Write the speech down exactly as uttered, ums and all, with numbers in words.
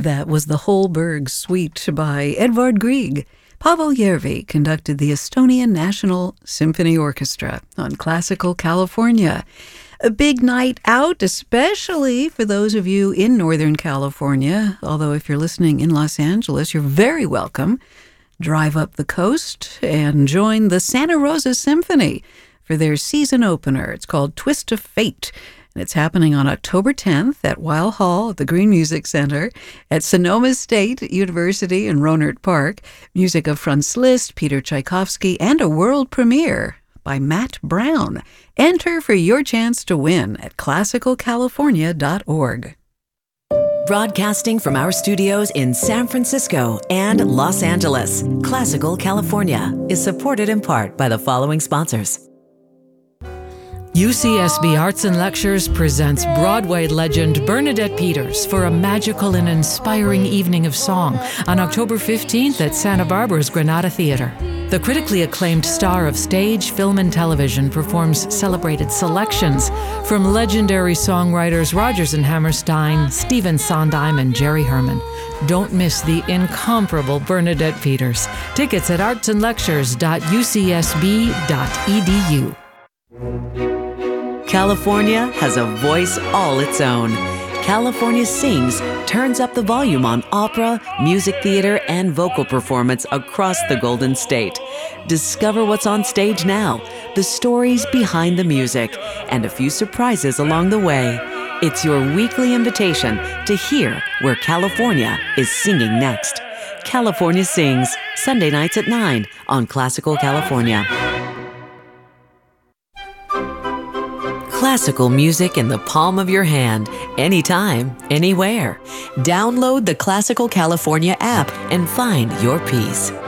That was the Holberg Suite by Edvard Grieg. Pavel Järvi conducted the Estonian National Symphony Orchestra on Classical California. A big night out, especially for those of you in Northern California, although if you're listening in Los Angeles, you're very welcome. Drive up the coast and join the Santa Rosa Symphony for their season opener. It's called Twist of Fate, and it's happening on October tenth at Weil Hall at the Green Music Center at Sonoma State University in Rohnert Park. Music of Franz Liszt, Peter Tchaikovsky, and a world premiere by Matt Brown. Enter for your chance to win at classical california dot org. Broadcasting from our studios in San Francisco and Los Angeles, Classical California is supported in part by the following sponsors. U C S B Arts and Lectures presents Broadway legend Bernadette Peters for a magical and inspiring evening of song on October fifteenth at Santa Barbara's Granada Theater. The critically acclaimed star of stage, film, and television performs celebrated selections from legendary songwriters Rodgers and Hammerstein, Stephen Sondheim, and Jerry Herman. Don't miss the incomparable Bernadette Peters. Tickets at arts and lectures dot u c s b dot e d u. California has a voice all its own. California Sings turns up the volume on opera, music theater, and vocal performance across the Golden State. Discover what's on stage now, the stories behind the music, and a few surprises along the way. It's your weekly invitation to hear where California is singing next. California Sings, Sunday nights at nine on Classical California. Classical music in the palm of your hand, anytime, anywhere. Download the Classical California app and find your peace.